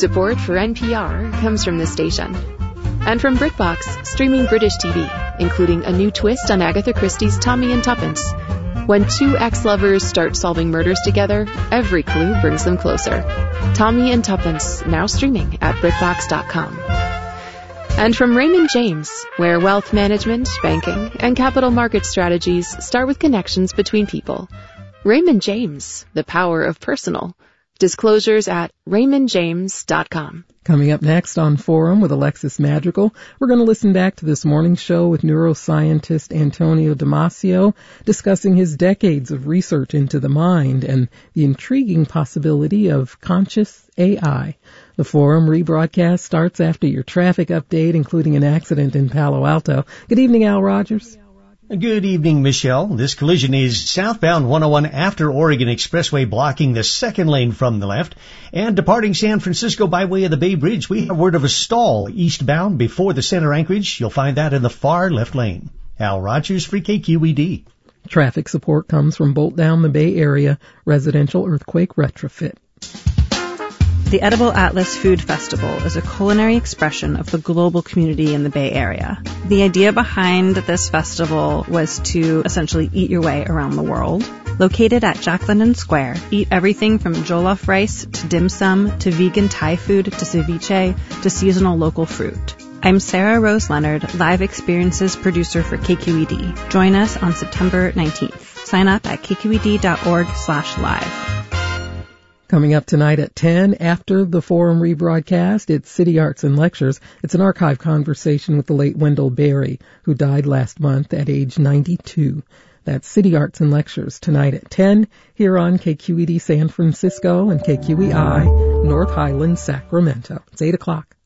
Support for NPR comes from this station. And from BritBox, streaming British TV, including a new twist on Agatha Christie's Tommy and Tuppence. When two ex-lovers start solving murders together, every clue brings them closer. Tommy and Tuppence, now streaming at BritBox.com. And from Raymond James, where wealth management, banking, and capital market strategies start with connections between people. Raymond James, the power of personal. Disclosures at RaymondJames.com. Coming up next on Forum with Alexis Madrigal, we're going to listen back to this morning's show with neuroscientist Antonio Damasio, discussing his decades of research into the mind and the intriguing possibility of conscious AI. The Forum rebroadcast starts after your traffic update, including an accident in Palo Alto. Good evening, Al Rogers. Good evening, Michelle. This collision is southbound 101 after Oregon Expressway, blocking the second lane from the left. And departing San Francisco by way of the Bay Bridge, we have word of a stall eastbound before the center Anchorage. You'll find that in the far left lane. Al Rogers for KQED. Traffic support comes from Bolt Down the Bay Area Residential Earthquake Retrofit. The Edible Atlas Food Festival is a culinary expression of the global community in the Bay Area. The idea behind this festival was to essentially eat your way around the world. Located at Jack London Square, eat everything from jollof rice to dim sum to vegan Thai food to ceviche to seasonal local fruit. I'm Sarah Rose Leonard, Live Experiences producer for KQED. Join us on September 19th. Sign up at kqed.org/live. Coming up tonight at 10, after the Forum rebroadcast, it's City Arts and Lectures. It's an archive conversation with the late Wendell Berry, who died last month at age 92. That's City Arts and Lectures tonight at 10 here on KQED San Francisco and KQEI North Highlands, Sacramento. It's 8 o'clock.